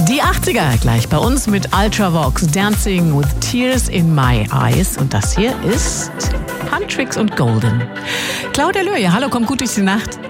Die 80er gleich bei uns mit Ultravox, Dancing with Tears in My Eyes. Und das hier ist Huntrix und Golden. Claudia Löhe, hallo, komm gut durch die Nacht.